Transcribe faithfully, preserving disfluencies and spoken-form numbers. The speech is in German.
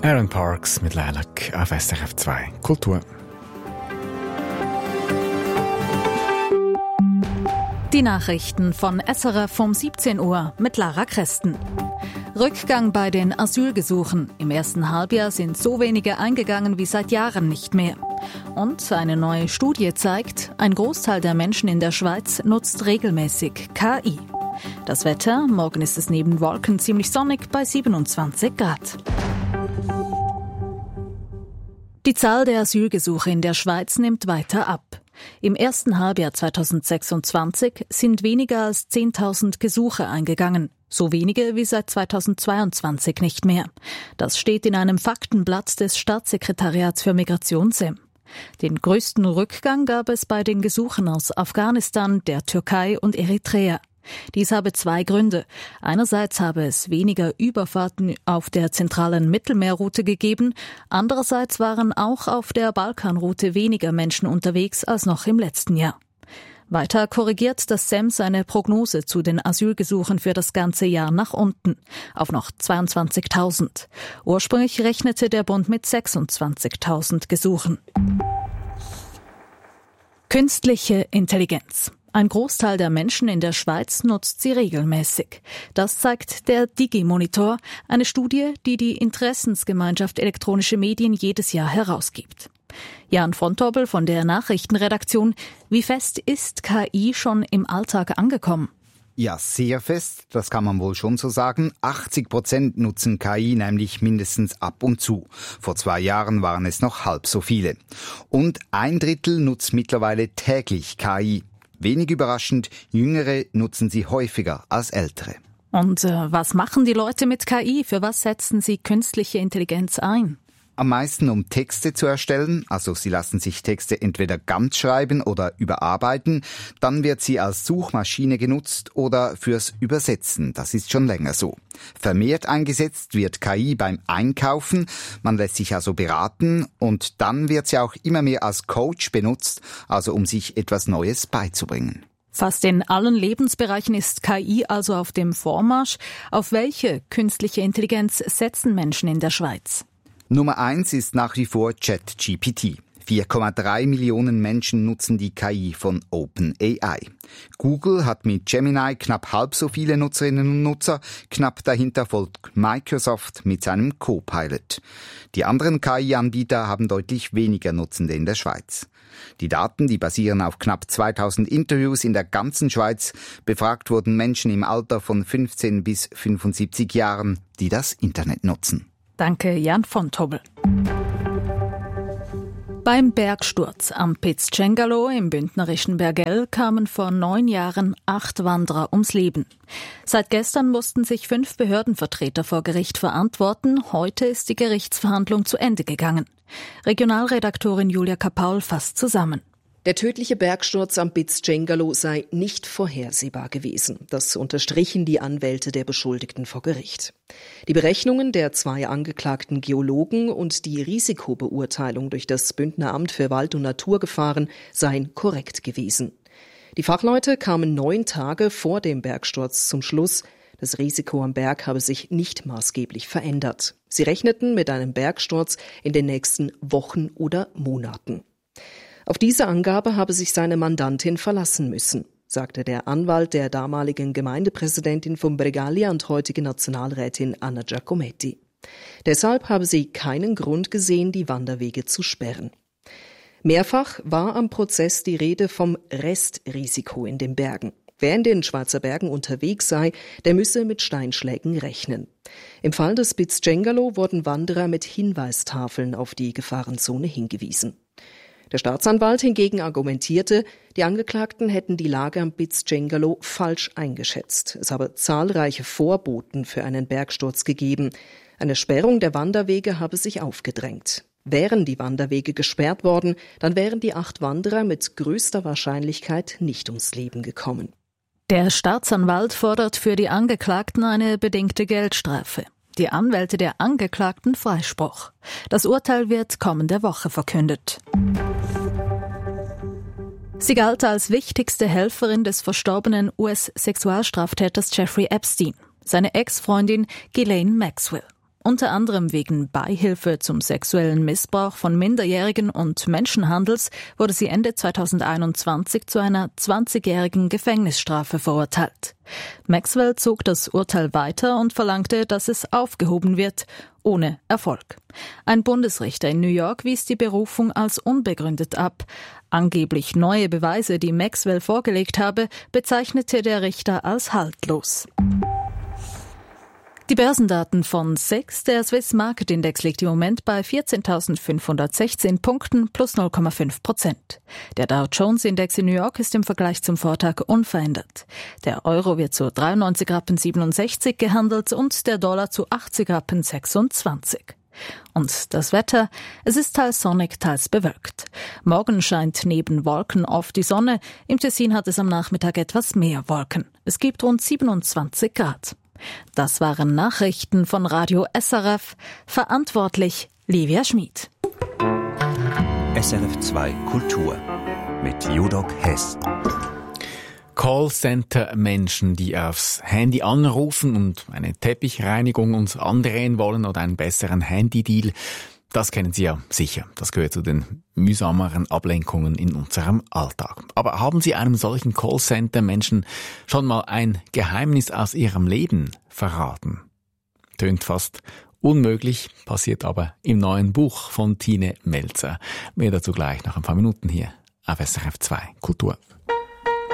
Aaron Parks mit Lilac auf S R F zwei Kultur. Die Nachrichten von S R F um siebzehn Uhr mit Lara Kresten. Rückgang bei den Asylgesuchen. Im ersten Halbjahr sind so wenige eingegangen wie seit Jahren nicht mehr. Und eine neue Studie zeigt, ein Großteil der Menschen in der Schweiz nutzt regelmäßig K I. Das Wetter, morgen ist es neben Wolken ziemlich sonnig bei siebenundzwanzig Grad. Die Zahl der Asylgesuche in der Schweiz nimmt weiter ab. Im ersten Halbjahr zweitausendsechsundzwanzig sind weniger als zehntausend Gesuche eingegangen. So wenige wie seit zweitausendzweiundzwanzig nicht mehr. Das steht in einem Faktenblatt des Staatssekretariats für Migration S E M. Den größten Rückgang gab es bei den Gesuchen aus Afghanistan, der Türkei und Eritrea. Dies habe zwei Gründe. Einerseits habe es weniger Überfahrten auf der zentralen Mittelmeerroute gegeben, andererseits waren auch auf der Balkanroute weniger Menschen unterwegs als noch im letzten Jahr. Weiter korrigiert das S E M seine Prognose zu den Asylgesuchen für das ganze Jahr nach unten, auf noch zweiundzwanzigtausend. Ursprünglich rechnete der Bund mit sechsundzwanzigtausend Gesuchen. Künstliche Intelligenz. Ein Großteil der Menschen in der Schweiz nutzt sie regelmäßig. Das zeigt der Digi-Monitor, eine Studie, die die Interessensgemeinschaft Elektronische Medien jedes Jahr herausgibt. Jan von Tobel von der Nachrichtenredaktion. Wie fest ist K I schon im Alltag angekommen? Ja, sehr fest, das kann man wohl schon so sagen. achtzig Prozent nutzen K I nämlich mindestens ab und zu. Vor zwei Jahren waren es noch halb so viele. Und ein Drittel nutzt mittlerweile täglich K I. Wenig überraschend, Jüngere nutzen sie häufiger als Ältere. Und äh, was machen die Leute mit K I? Für was setzen sie künstliche Intelligenz ein? Am meisten, um Texte zu erstellen, also sie lassen sich Texte entweder ganz schreiben oder überarbeiten, dann wird sie als Suchmaschine genutzt oder fürs Übersetzen, das ist schon länger so. Vermehrt eingesetzt wird K I beim Einkaufen, man lässt sich also beraten und dann wird sie auch immer mehr als Coach benutzt, also um sich etwas Neues beizubringen. Fast in allen Lebensbereichen ist K I also auf dem Vormarsch. Auf welche künstliche Intelligenz setzen Menschen in der Schweiz? Nummer eins ist nach wie vor ChatGPT. vier Komma drei Millionen Menschen nutzen die K I von OpenAI. Google hat mit Gemini knapp halb so viele Nutzerinnen und Nutzer. Knapp dahinter folgt Microsoft mit seinem Copilot. Die anderen K I-Anbieter haben deutlich weniger Nutzende in der Schweiz. Die Daten, die basieren auf knapp zweitausend Interviews in der ganzen Schweiz. Befragt wurden Menschen im Alter von fünfzehn bis fünfundsiebzig Jahren, die das Internet nutzen. Danke, Jan von Tobel. Beim Bergsturz am Piz Cengalo im bündnerischen Bergell kamen vor neun Jahren acht Wanderer ums Leben. Seit gestern mussten sich fünf Behördenvertreter vor Gericht verantworten. Heute ist die Gerichtsverhandlung zu Ende gegangen. Regionalredaktorin Julia Kapaul fasst zusammen. Der tödliche Bergsturz am Piz Cengalo sei nicht vorhersehbar gewesen. Das unterstrichen die Anwälte der Beschuldigten vor Gericht. Die Berechnungen der zwei angeklagten Geologen und die Risikobeurteilung durch das Bündner Amt für Wald- und Naturgefahren seien korrekt gewesen. Die Fachleute kamen neun Tage vor dem Bergsturz zum Schluss, das Risiko am Berg habe sich nicht maßgeblich verändert. Sie rechneten mit einem Bergsturz in den nächsten Wochen oder Monaten. Auf diese Angabe habe sich seine Mandantin verlassen müssen, sagte der Anwalt der damaligen Gemeindepräsidentin von Bregaglia und heutige Nationalrätin Anna Giacometti. Deshalb habe sie keinen Grund gesehen, die Wanderwege zu sperren. Mehrfach war am Prozess die Rede vom Restrisiko in den Bergen. Wer in den Schweizer Bergen unterwegs sei, der müsse mit Steinschlägen rechnen. Im Fall des Piz Cengalo wurden Wanderer mit Hinweistafeln auf die Gefahrenzone hingewiesen. Der Staatsanwalt hingegen argumentierte, die Angeklagten hätten die Lage am Piz Cengalo falsch eingeschätzt. Es habe zahlreiche Vorboten für einen Bergsturz gegeben. Eine Sperrung der Wanderwege habe sich aufgedrängt. Wären die Wanderwege gesperrt worden, dann wären die acht Wanderer mit größter Wahrscheinlichkeit nicht ums Leben gekommen. Der Staatsanwalt fordert für die Angeklagten eine bedingte Geldstrafe. Die Anwälte der Angeklagten Freispruch. Das Urteil wird kommende Woche verkündet. Sie galt als wichtigste Helferin des verstorbenen U S-Sexualstraftäters Jeffrey Epstein, seine Ex-Freundin Ghislaine Maxwell. Unter anderem wegen Beihilfe zum sexuellen Missbrauch von Minderjährigen und Menschenhandels wurde sie Ende zweitausendeinundzwanzig zu einer zwanzigjährigen Gefängnisstrafe verurteilt. Maxwell zog das Urteil weiter und verlangte, dass es aufgehoben wird, ohne Erfolg. Ein Bundesrichter in New York wies die Berufung als unbegründet ab. Angeblich neue Beweise, die Maxwell vorgelegt habe, bezeichnete der Richter als haltlos. Die Börsendaten von S I X, der Swiss Market Index, liegt im Moment bei vierzehntausendfünfhundertsechzehn Punkten plus null Komma fünf Prozent. Der Dow Jones Index in New York ist im Vergleich zum Vortag unverändert. Der Euro wird zu dreiundneunzig Rappen siebenundsechzig gehandelt und der Dollar zu achtzig Rappen sechsundzwanzig. Und das Wetter? Es ist teils sonnig, teils bewölkt. Morgen scheint neben Wolken oft die Sonne. Im Tessin hat es am Nachmittag etwas mehr Wolken. Es gibt rund siebenundzwanzig Grad. Das waren Nachrichten von Radio S R F. Verantwortlich Livia Schmid. S R F zwei Kultur mit Judok Hess. Callcenter-Menschen, die aufs Handy anrufen und eine Teppichreinigung uns andrehen wollen oder einen besseren Handydeal. Das kennen Sie ja sicher. Das gehört zu den mühsameren Ablenkungen in unserem Alltag. Aber haben Sie einem solchen Callcenter-Menschen schon mal ein Geheimnis aus Ihrem Leben verraten? Tönt fast unmöglich, passiert aber im neuen Buch von Tine Melzer. Mehr dazu gleich nach ein paar Minuten hier auf S R F zwei Kultur.